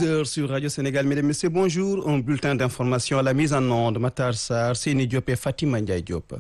6h sur Radio Sénégal. Mesdames, Messieurs, bonjour. Un bulletin d'information à la mise en onde. Matar Sarr, Seni Diop et Fatima Ndiaye Diop.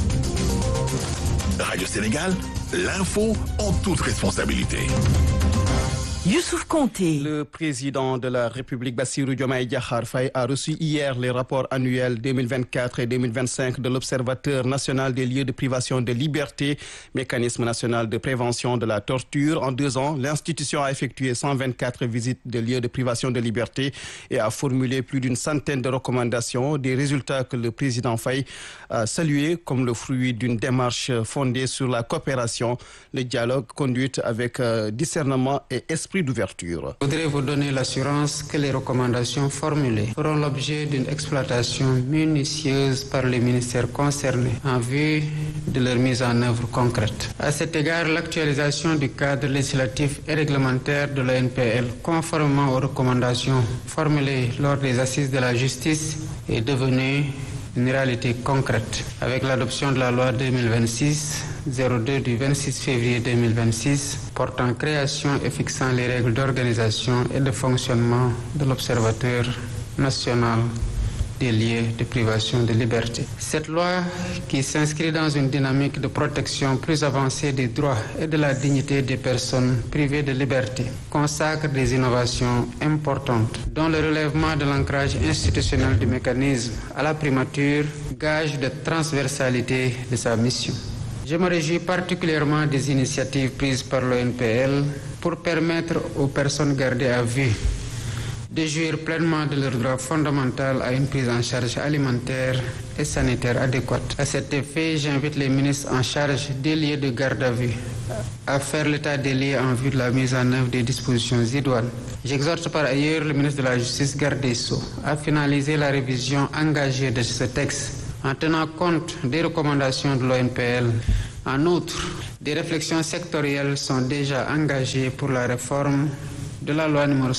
Radio Sénégal, l'info en toute responsabilité. Youssouf Konté. Le président de la République, Bassirou Diomaye Diakhar Faye, a reçu hier les rapports annuels 2024 et 2025 de l'Observateur national des lieux de privation de liberté, mécanisme national de prévention de la torture. En 2 ans, l'institution a effectué 124 visites de lieux de privation de liberté et a formulé plus d'une centaine de recommandations, des résultats que le président Faye a salués comme le fruit d'une démarche fondée sur la coopération, le dialogue conduite avec discernement et esprit d'ouverture. Je voudrais vous donner l'assurance que les recommandations formulées feront l'objet d'une exploitation minutieuse par les ministères concernés en vue de leur mise en œuvre concrète. À cet égard, l'actualisation du cadre législatif et réglementaire de l'ONPL, conformément aux recommandations formulées lors des assises de la justice, est devenue une réalité concrète avec l'adoption de la loi 2026-02 du 26 février 2026 portant création et fixant les règles d'organisation et de fonctionnement de l'Observateur national des lieux de privation de liberté. Cette loi, qui s'inscrit dans une dynamique de protection plus avancée des droits et de la dignité des personnes privées de liberté, consacre des innovations importantes, dont le relèvement de l'ancrage institutionnel du mécanisme à la primature, gage de transversalité de sa mission. Je me réjouis particulièrement des initiatives prises par l'ONPL pour permettre aux personnes gardées à vue de jouir pleinement de leur droit fondamental à une prise en charge alimentaire et sanitaire adéquate. À cet effet, j'invite les ministres en charge des lieux de garde à vue à faire l'état des lieux en vue de la mise en œuvre des dispositions idoines. J'exhorte par ailleurs le ministre de la Justice, garde des Sceaux, à finaliser la révision engagée de ce texte en tenant compte des recommandations de l'ONPL. En outre, des réflexions sectorielles sont déjà engagées pour la réforme de la loi numéro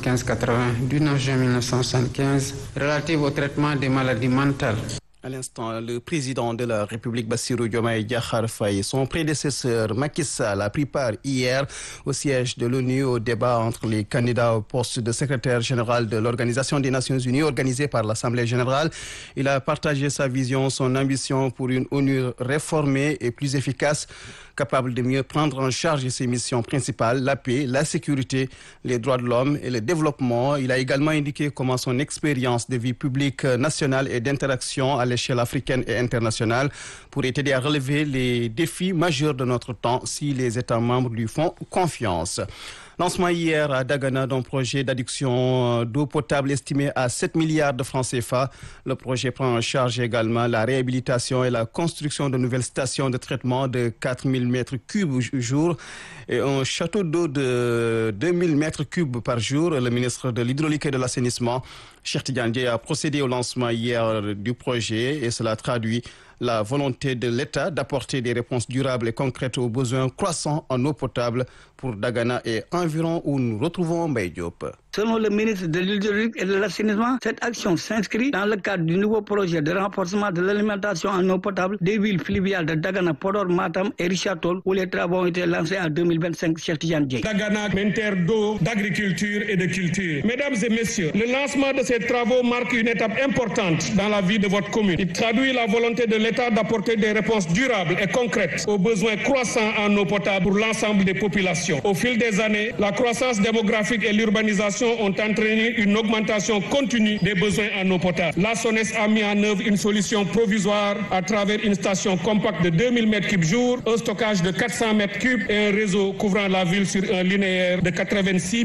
75-80 du 9 juin 1975 relative au traitement des maladies mentales. À l'instant, le président de la République, Bassirou Diomaye Diakhar Faye, son prédécesseur Macky Sall a pris part hier au siège de l'ONU au débat entre les candidats au poste de secrétaire général de l'Organisation des Nations Unies organisé par l'Assemblée générale. Il a partagé sa vision, son ambition pour une ONU réformée et plus efficace, capable de mieux prendre en charge ses missions principales, la paix, la sécurité, les droits de l'homme et le développement. Il a également indiqué comment son expérience de vie publique nationale et d'interaction à l'échelle africaine et internationale pourrait aider à relever les défis majeurs de notre temps si les États membres lui font confiance. Lancement hier à Dagana d'un projet d'adduction d'eau potable estimé à 7 milliards de francs CFA. Le projet prend en charge également la réhabilitation et la construction de nouvelles stations de traitement de 4000 mètres cubes jour et un château d'eau de 2000 mètres cubes par jour. Le ministre de l'Hydraulique et de l'Assainissement, Cheikh Tidiane Dièye, a procédé au lancement hier du projet et cela traduit la volonté de l'État d'apporter des réponses durables et concrètes aux besoins croissants en eau potable pour Dagana et environ où nous retrouvons Mbaye Diop. Selon le ministre de l'Hydraulique et de l'Assainissement, cette action s'inscrit dans le cadre du nouveau projet de renforcement de l'alimentation en eau potable des villes fluviales de Dagana, Podor, Matam et Richard Toll, où les travaux ont été lancés en 2025. Cheikh Tidiane Dièye. Dagana, une terre d'eau, d'agriculture et de culture. Mesdames et messieurs, le lancement de ces travaux marque une étape importante dans la vie de votre commune. Il traduit la volonté de l'État d'apporter des réponses durables et concrètes aux besoins croissants en eau potable pour l'ensemble des populations. Au fil des années, la croissance démographique et l'urbanisation ont entraîné une augmentation continue des besoins en eau potable. La SONES a mis en œuvre une solution provisoire à travers une station compacte de 2000 m3 jour, un stockage de 400 m3 et un réseau couvrant la ville sur un linéaire de 86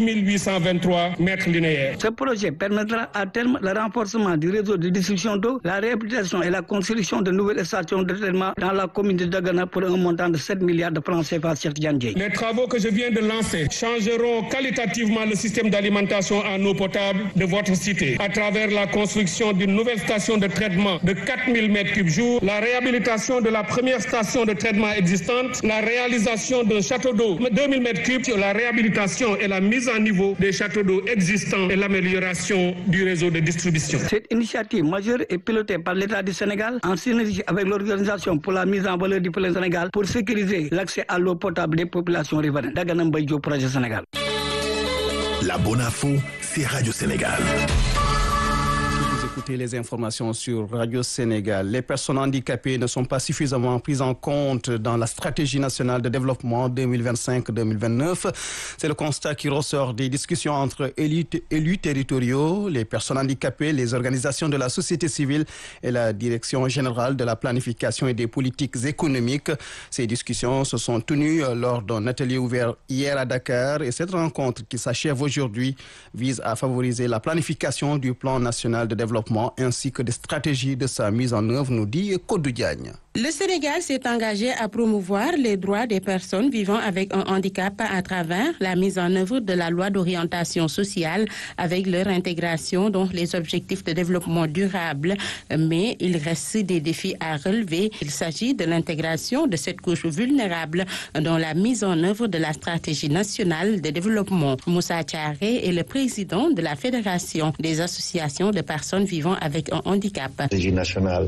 823 mètres linéaires. Ce projet permettra à terme le renforcement du réseau de distribution d'eau, la réhabilitation et la construction de nouvelles stations de traitement dans la commune de Dagana pour un montant de 7 milliards de francs CFA. Les travaux que je viens de lancer changeront qualitativement le système d'alimentation en eau potable de votre cité à travers la construction d'une nouvelle station de traitement de 4000 m3 jour, la réhabilitation de la première station de traitement existante, la réalisation d'un château d'eau 2000 m3, la réhabilitation et la mise à niveau des châteaux d'eau existants et l'amélioration du réseau de distribution. Cette initiative majeure est pilotée par l'État du Sénégal en synergie avec l'Organisation pour la mise en valeur du fleuve Sénégal pour sécuriser l'accès à l'eau potable des populations riveraines. Dagana Mbaye Diop, projet Sénégal. La bonne info, c'est Radio Sénégal. Vous écoutez les informations sur Radio Sénégal. Les personnes handicapées ne sont pas suffisamment prises en compte dans la stratégie nationale de développement 2025-2029. C'est le constat qui ressort des discussions entre élus territoriaux, les personnes handicapées, les organisations de la société civile et la Direction générale de la planification et des politiques économiques. Ces discussions se sont tenues lors d'un atelier ouvert hier à Dakar et cette rencontre qui s'achève aujourd'hui vise à favoriser la planification du plan national de développement ainsi que des stratégies de sa mise en œuvre, nous dit Kodou Diagne. Le Sénégal s'est engagé à promouvoir les droits des personnes vivant avec un handicap à travers la mise en œuvre de la loi d'orientation sociale avec leur intégration dans les objectifs de développement durable. Mais il reste des défis à relever. Il s'agit de l'intégration de cette couche vulnérable dans la mise en œuvre de la stratégie nationale de développement. Moussa Thiaré est le président de la Fédération des associations de personnes vivant avec un handicap. Stratégie nationale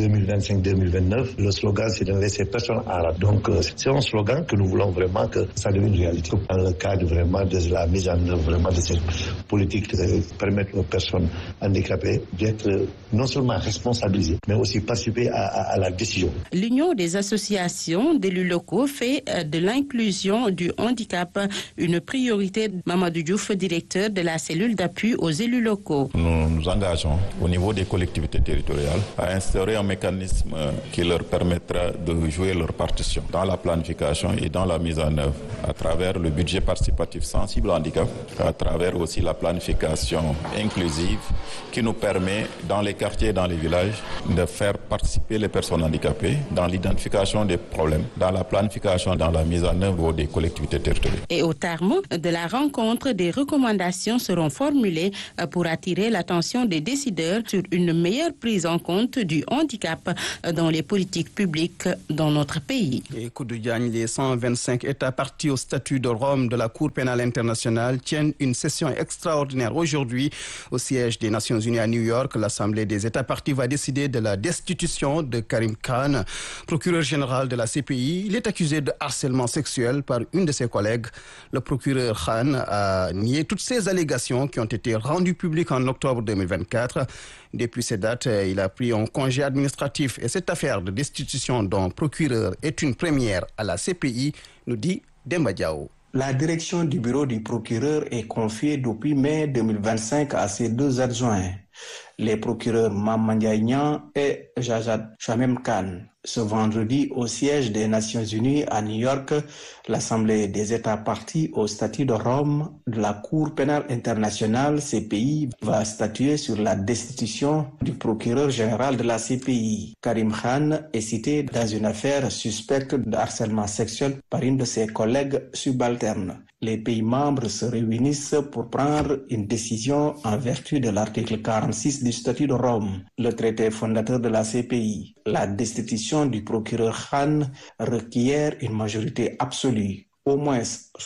2025-2029. Le slogan, c'est de ne laisser personne à la. Donc, c'est un slogan que nous voulons vraiment que ça devienne une réalité. Dans le cadre vraiment de la mise en œuvre vraiment de cette politique, de permettre aux personnes handicapées d'être non seulement responsabilisées, mais aussi participer à la décision. L'Union des associations d'élus locaux fait de l'inclusion du handicap une priorité. Mamadou Diouf, directeur de la cellule d'appui aux élus locaux. Nous nous engageons au niveau des collectivités territoriales à instaurer un mécanisme qui leur permettra de jouer leur partition dans la planification et dans la mise en œuvre à travers le budget participatif sensible au handicap, à travers aussi la planification inclusive qui nous permet dans les quartiers et dans les villages de faire participer les personnes handicapées dans l'identification des problèmes, dans la planification, dans la mise en œuvre des collectivités territoriales. Et au terme de la rencontre, des recommandations seront formulées pour attirer l'attention des décideurs sur une meilleure prise en compte du handicap dans les politiques publiques dans notre pays. Et Kodou Diagne, les 125 États partis au statut de Rome de la Cour pénale internationale tiennent une session extraordinaire aujourd'hui au siège des Nations Unies à New York. L'Assemblée des États partis va décider de la destitution de Karim Khan, procureur général de la CPI. Il est accusé de harcèlement sexuel par une de ses collègues. Le procureur Khan a nié toutes ces allégations qui ont été rendues publiques en octobre 2024. Depuis cette date, il a pris un congé administratif et cette affaire de destitution d'un procureur est une première à la CPI, nous dit Demba Diao. La direction du bureau du procureur est confiée depuis mai 2025 à ses deux adjoints, les procureurs Mame Ndiaye Niang et Jajat Shamem Khan. Ce vendredi, au siège des Nations Unies à New York, l'Assemblée des États partis au statut de Rome de la Cour pénale internationale CPI va statuer sur la destitution du procureur général de la CPI. Karim Khan est cité dans une affaire suspecte de harcèlement sexuel par une de ses collègues subalternes. Les pays membres se réunissent pour prendre une décision en vertu de l'article 46 du statut de Rome, le traité fondateur de la CPI. La destitution du procureur Khan requiert une majorité absolue, au moins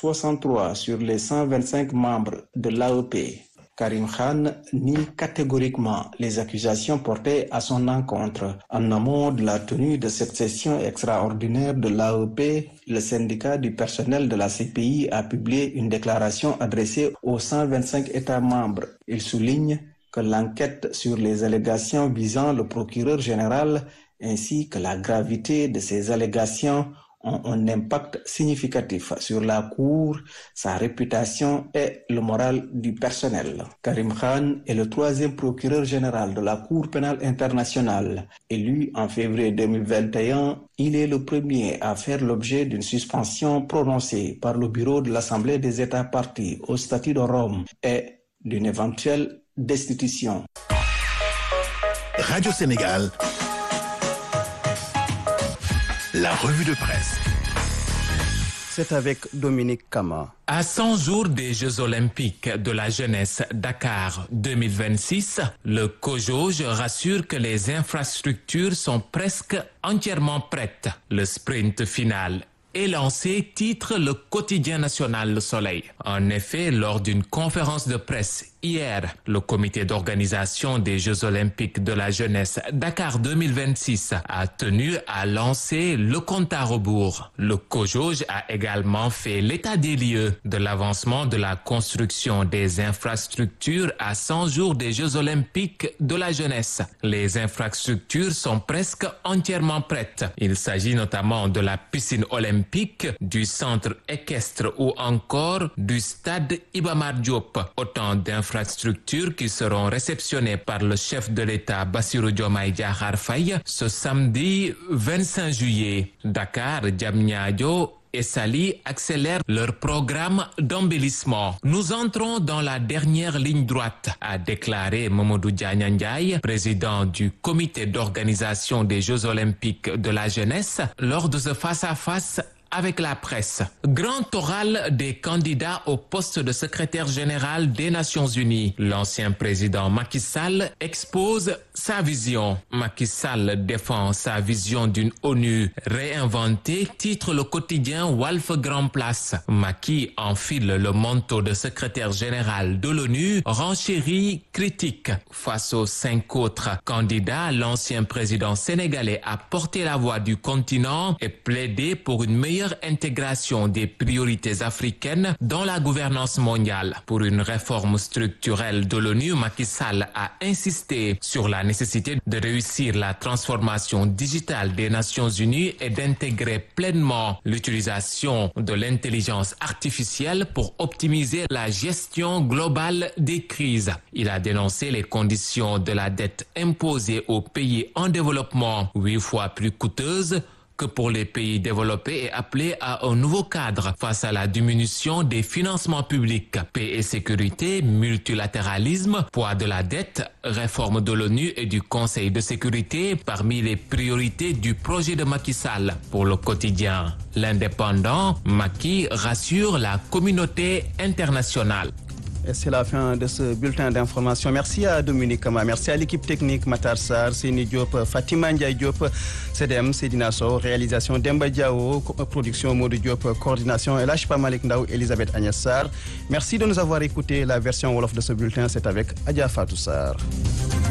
63 sur les 125 membres de l'AEP. Karim Khan nie catégoriquement les accusations portées à son encontre. En amont de la tenue de cette session extraordinaire de l'AEP, le syndicat du personnel de la CPI a publié une déclaration adressée aux 125 États membres. Il souligne que l'enquête sur les allégations visant le procureur général ainsi que la gravité de ces allégations ont un impact significatif sur la Cour, sa réputation et le moral du personnel. Karim Khan est le troisième procureur général de la Cour pénale internationale. Élu en février 2021, il est le premier à faire l'objet d'une suspension prononcée par le bureau de l'Assemblée des États partis au statut de Rome et d'une éventuelle destitution. Radio Sénégal, la revue de presse. C'est avec Dominique Kama. À 100 jours des Jeux Olympiques de la jeunesse Dakar 2026, le COJOJ rassure que les infrastructures sont presque entièrement prêtes. Le sprint final est lancé, titre le quotidien national Le Soleil. En effet, lors d'une conférence de presse hier. Le comité d'organisation des Jeux olympiques de la jeunesse Dakar 2026 a tenu à lancer le compte à rebours. Le COJOJ a également fait l'état des lieux de l'avancement de la construction des infrastructures à 100 jours des Jeux olympiques de la jeunesse. Les infrastructures sont presque entièrement prêtes. Il s'agit notamment de la piscine olympique, du centre équestre ou encore du stade Iba Mar Diop. Autant d'infrastructures qui seront réceptionnées par le chef de l'État Bassirou Diomaye Diakhar Faye ce samedi 25 juillet. Dakar, Diamniadio et Saly accélèrent leur programme d'embellissement. Nous entrons dans la dernière ligne droite, a déclaré Mamadou Diagne Ndiaye, président du comité d'organisation des Jeux olympiques de la jeunesse, lors de ce face-à-face avec la presse. Grand oral des candidats au poste de secrétaire général des Nations Unies. L'ancien président Macky Sall expose sa vision. Macky Sall défend sa vision d'une ONU réinventée, titre le quotidien Walf Grand Place. Macky enfile le manteau de secrétaire général de l'ONU, renchérit, critique. Face aux 5 autres candidats, l'ancien président sénégalais a porté la voix du continent et plaidé pour une meilleure intégration des priorités africaines dans la gouvernance mondiale. Pour une réforme structurelle de l'ONU, Macky Sall a insisté sur la nécessité de réussir la transformation digitale des Nations Unies et d'intégrer pleinement l'utilisation de l'intelligence artificielle pour optimiser la gestion globale des crises. Il a dénoncé les conditions de la dette imposée aux pays en développement, 8 fois plus coûteuses que pour les pays développés et appelé à un nouveau cadre face à la diminution des financements publics. Paix et sécurité, multilatéralisme, poids de la dette, réforme de l'ONU et du Conseil de sécurité parmi les priorités du projet de Macky Sall. Pour le quotidien L'Indépendant, Macky rassure la communauté internationale. Et c'est la fin de ce bulletin d'information. Merci à Dominique Kama, merci à l'équipe technique Matar Sarr, Seni Diop, Fatima Ndiaye Diop, CDM, Sedina Sow, réalisation Demba Diao, production Modou Diop, coordination El Hadj Malick Ndaw, Elisabeth Agnès Sarr. Merci de nous avoir écouté. La version Wolof de ce bulletin, c'est avec Adja Fatou Sarr.